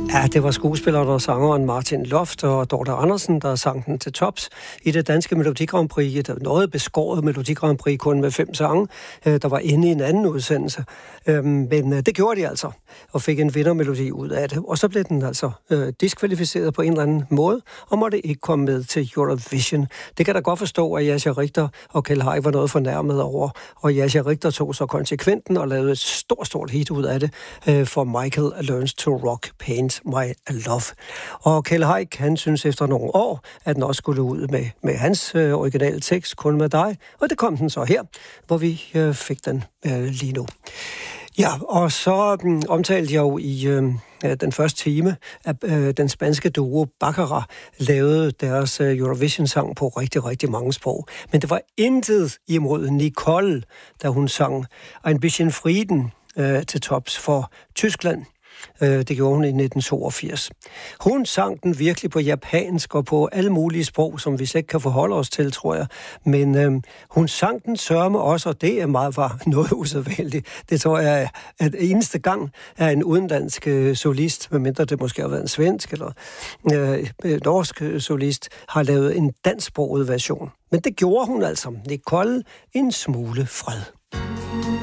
Ja, det var skuespilleren og sangeren Martin Loft og Dorte Andersen, der sang den til tops i det danske Melodi Grand Prix. Et noget beskåret Melodi Grand Prix kun med 5 sange, der var inde i en anden udsendelse. Men det gjorde de altså, og fik en vindermelodi ud af det. Og så blev den altså diskvalificeret på en eller anden måde, og måtte ikke komme med til Eurovision. Det kan da godt forstå, at Jascha Richter og Keld Haik var noget fornærmet over, og Jascha Richter tog så konsekventen og lavede et stort hit ud af det for Michael Learns to Rock Pains My Love. Og Keld Haik, han synes efter nogle år, at den også skulle ud med hans originale tekst, Kun med dig, og det kom den så her, hvor vi fik den lige nu. Ja, og så omtalte jeg jo i den første time, at den spanske duo Baccara lavede deres Eurovision-sang på rigtig mange sprog. Men det var intet imod Nicole, da hun sang Ein bisschen Frieden til tops for Tyskland. Det gjorde hun i 1982. Hun sang den virkelig på japansk og på alle mulige sprog, som vi slet ikke kan forholde os til, tror jeg. Men hun sang den sørme også, og det var noget usædvanligt. Det tror jeg, at eneste gang er en udenlandsk solist, medmindre det måske har været en svensk eller norsk solist, har lavet en dansksproget version. Men det gjorde hun altså. Nicole en smule fred.